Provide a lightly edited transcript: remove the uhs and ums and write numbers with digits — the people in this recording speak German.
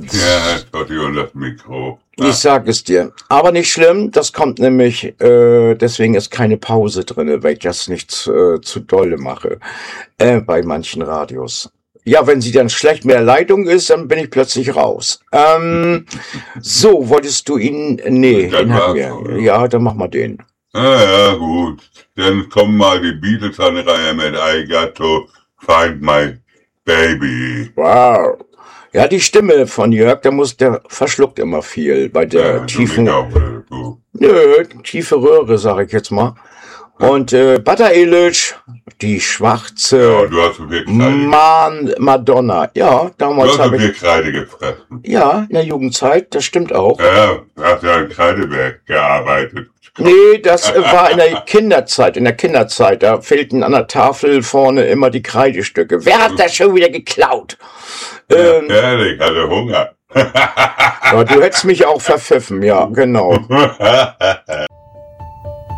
Ja, Entschuldigung, das Mikro. Ich sag es dir. Aber nicht schlimm, das kommt nämlich, deswegen ist keine Pause drin, weil ich das nicht zu dolle mache, bei manchen Radios. Ja, wenn sie dann schlecht mit der Leitung ist, dann bin ich plötzlich raus. So, wolltest du ihn, nee, Das den hatten war's wir. schon, ja. Ja, dann mach mal den. Ja, gut. Dann kommen mal die Beatles an die Reihe mit I Got to Find My Baby. Wow. Ja, die Stimme von Jörg, der verschluckt immer viel bei der Ja, tiefen, du. tiefe Röhre, sag ich jetzt mal. Und Butter Illich, die Ja, schwarze du hast so viel Kreide. Madonna. Ja, Du damals hast so habe ich, viel Kreide gefressen. ja, in der Jugendzeit, das stimmt auch. Ja, du hast ja im Kreideberg gearbeitet. Nee, das war in der Kinderzeit. In der Kinderzeit, da fehlten an der Tafel vorne immer die Kreidestücke. Wer hat das schon wieder geklaut? Ja, Ähm, ehrlich, hatte Hunger. ja, du hättest mich auch verpfiffen, ja, genau.